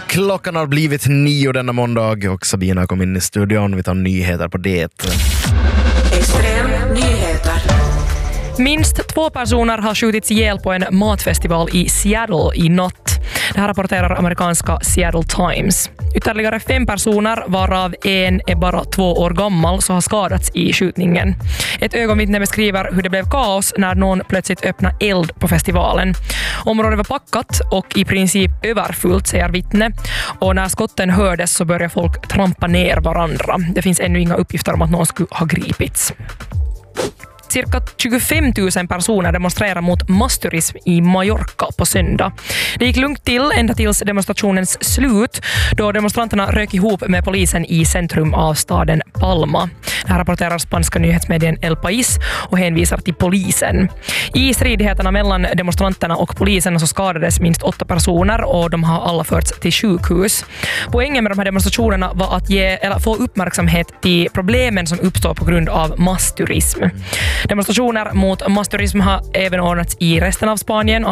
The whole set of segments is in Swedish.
Klockan har blivit 9 denna måndag och Sabina kom in i studion. Vi tar nyheter på det. Extrem nyheter. Minst 2 personer har skjutits ihjäl på en matfestival i Seattle i natt. Det här rapporterar amerikanska Seattle Times. Ytterligare 5 personer, varav en är bara 2 år gammal, så har skadats i skjutningen. Ett ögonvittne beskriver hur det blev kaos när någon plötsligt öppnade eld på festivalen. Området var packat och i princip överfullt, säger vittne. Och när skotten hördes så började folk trampa ner varandra. Det finns ännu inga uppgifter om att någon skulle ha gripits. Cirka 25 000 personer demonstrerar mot massturism i Mallorca på söndag. Det gick lugnt till ända tills demonstrationens slut, då demonstranterna rök ihop med polisen i centrum av staden Palma. Det här rapporterar spanska nyhetsmedien El País och hänvisar till polisen. I stridigheterna mellan demonstranterna och polisen så skadades minst 8 personer och de har alla förts till sjukhus. Poängen med de här demonstrationerna var att få uppmärksamhet till problemen som uppstår på grund av massturism. Demonstrationer mot massturism har även ordnats i resten av Spanien,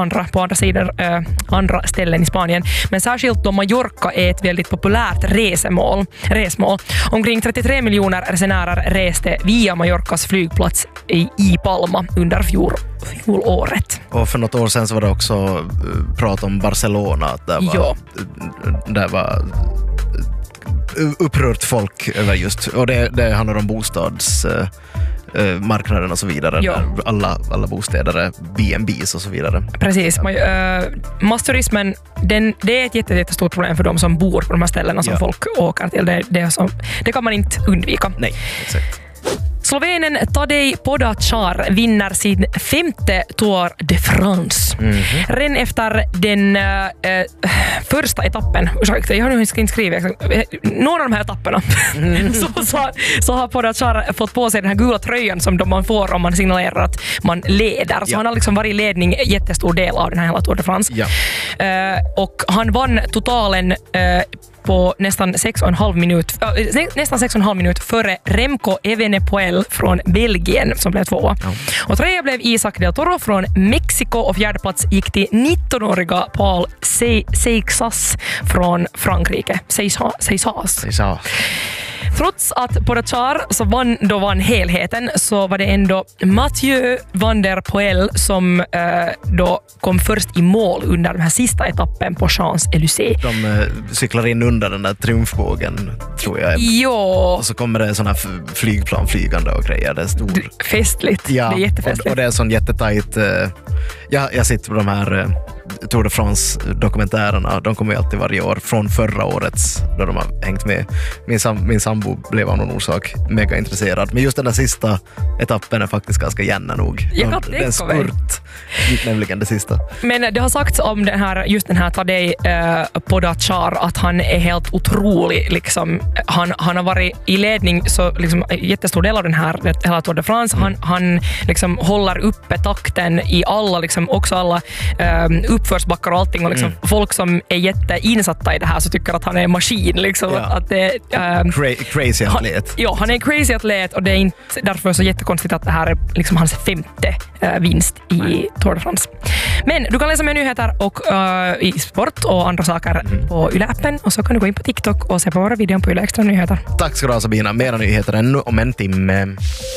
andra ställen i Spanien. Men särskilt då Mallorca är ett väldigt populärt resmål. Omkring 33 miljoner resenärer reste via Mallorcas flygplats i Palma under fjolåret. Och för något år sedan så var det också prat om Barcelona. Att där var upprört folk över just. Och det handlar om marknaden och så vidare. Ja. Alla bostäder är B&Bs och så vidare. Precis. Massturismen, det är ett jättestort problem för de som bor på de här ställena som folk åker till. Det kan man inte undvika. Nej, exakt. Slovenen Tadej Pogačar vinner sin 5:e Tour de France. Redan efter den första etappen, jag har nu inte skrivit några av de här etapperna, så har Pogačar fått på sig den här gula tröjan som man får om man signalerar att man leder. Så han har liksom varit i ledning jättestor del av den här hela Tour de France. Ja. Och han vann totalen på nästan 6,5 minut före Remco Evenepoel från Belgien som blev 2. Ja. Och 3 blev Isaac Del Toro från Mexiko och 4:e plats gick till 19-åriga Paul Seixas från Frankrike. Seixas. Trots att Pogačar vann helheten så var det ändå Mathieu van der Poel som då kom först i mål under den här sista etappen på Champs-Élysées. De cyklar in under den där triumfbågen, tror jag. Jo. Och så kommer det såna flygplan flygande och grejer. Det är stor. Festligt. Ja, det är jättefestligt. Och det är sån jättetajt. Jag sitter på de här Tour de France-dokumentärerna. De kommer ju alltid varje år från förra årets då de har hängt med. Min sambo blev av någon orsak mega intresserad. Men just den där sista etappen är faktiskt ganska gärna nog. Det är en spurt, nämligen det sista. Men det har sagts om den här Tadej Pogačar att han är helt otrolig. Liksom, han har varit i ledning så liksom, jättestor del av den här hela Tour de France. Han liksom håller uppe takten i alla, liksom, också alla uppförsbackar och allting. Och liksom, folk som är jätteinsatta i det här så tycker att han är en maskin. Liksom, att det, crazy atlet. Ja, han är en crazy atlet och det är inte därför så jättekonstigt att det här är liksom hans 5:e vinst i Tour de France. Men du kan läsa mer nyheter och i sport och andra saker på Yle-appen och så kan du gå in på TikTok och se på våra videor på Yle Extra Nyheter. Tack ska du ha, Sabina. Mera nyheter ännu om en timme.